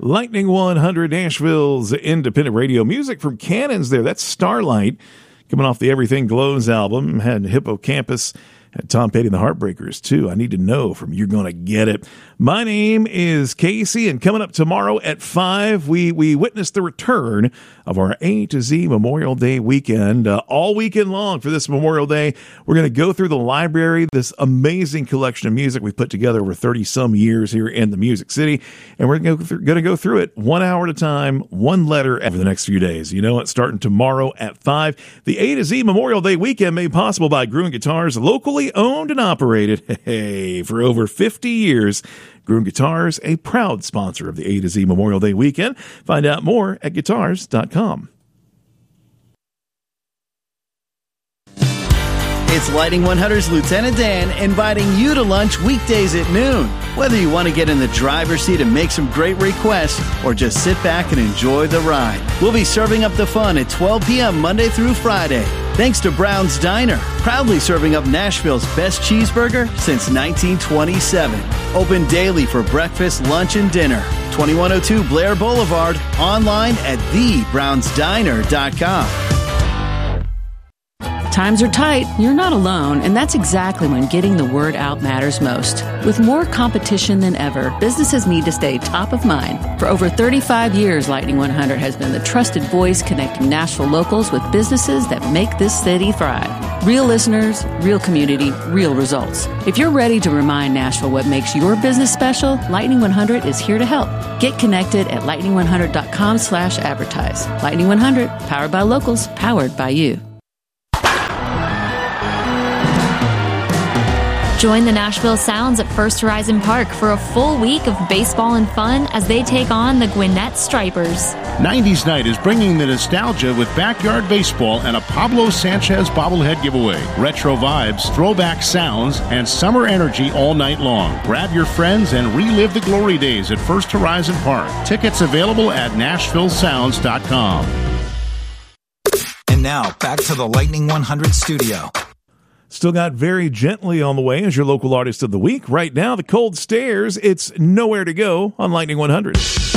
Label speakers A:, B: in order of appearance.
A: Lightning 100, Nashville's independent radio music from Cannons there. That's Starlight, coming off the Everything Glows album. Had Hippocampus, had Tom Petty and the Heartbreakers, too. I Need to Know from You're Gonna Get It. My name is Casey, and coming up tomorrow at 5, we witness the return of our A to Z Memorial Day weekend. All weekend long for this Memorial Day, we're going to go through the library, this amazing collection of music we've put together over 30-some years here in the Music City, and we're going to go through it 1 hour at a time, one letter over the next few days. You know it, starting tomorrow at 5. The A to Z Memorial Day weekend made possible by Gruen Guitars, locally owned and operated, for over 50 years. Gruen Guitars, a proud sponsor of the A to Z Memorial Day weekend. Find out more at guitars.com.
B: It's Lightning 100's Lieutenant Dan inviting you to lunch weekdays at noon. Whether you want to get in the driver's seat and make some great requests or just sit back and enjoy the ride, we'll be serving up the fun at 12 p.m. Monday through Friday. Thanks to Brown's Diner, proudly serving up Nashville's best cheeseburger since 1927. Open daily for breakfast, lunch, and dinner. 2102 Blair Boulevard, online at thebrownsdiner.com.
C: Times are tight, you're not alone, and that's exactly when getting the word out matters most. With more competition than ever, businesses need to stay top of mind. For over 35 years, Lightning 100 has been the trusted voice connecting Nashville locals with businesses that make this city thrive. Real listeners, real community, real results. If you're ready to remind Nashville what makes your business special, Lightning 100 is here to help. Get connected at lightning100.com/advertise. Lightning 100, powered by locals, powered by you.
D: Join the Nashville Sounds at First Horizon Park for a full week of baseball and fun as they take on the Gwinnett Stripers.
E: 90s Night is bringing the nostalgia with backyard baseball and a Pablo Sanchez bobblehead giveaway. Retro vibes, throwback sounds, and summer energy all night long. Grab your friends and relive the glory days at First Horizon Park. Tickets available at NashvilleSounds.com.
F: And now, back to the Lightning 100 studio.
A: Still got Very Gently on the way as your local artist of the week. Right now, The Cold Stairs. It's Nowhere to Go on Lightning 100.